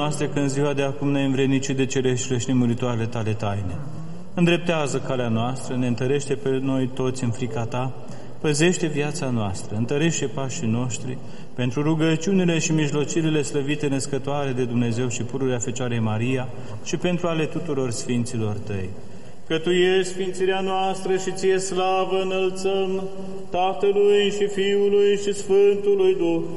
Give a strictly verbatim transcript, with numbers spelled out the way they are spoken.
noastre, că în ziua de acum ne învrednicit de cereștile și nemuritoarele tale taine. Îndreptează calea noastră, ne întărește pe noi toți în frica ta, păzește viața noastră, întărește pașii noștri, pentru rugăciunile și mijlocirile slăvite născătoare de Dumnezeu și pururea Fecioarei Maria și pentru ale tuturor sfinților tăi. Că Tu ești sfințirea noastră și Ție slavă înălțăm, Tatălui și Fiului și Sfântului Duh,